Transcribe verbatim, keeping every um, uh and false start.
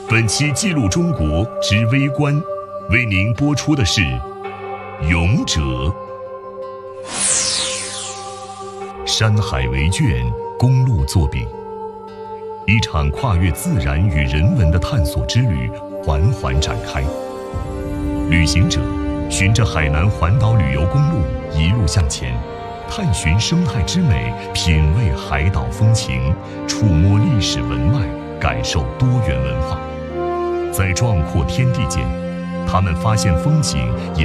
本期记录中国之微观，为您播出的是《勇者》。山海为卷，公路作笔，一场跨越自然与人文的探索之旅缓缓展开。旅行者循着海南环岛旅游公路一路向前，探寻生态之美，品味海岛风情，触摸历史文脉，感受多元文化。在壮阔天地间，他们发现风景，也